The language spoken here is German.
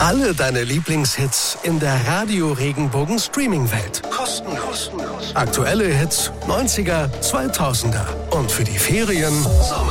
Alle deine Lieblingshits in der Radio Regenbogen Streaming-Welt. Kostenlos. Aktuelle Hits, 90er, 2000er. Und für die Ferien Sommer.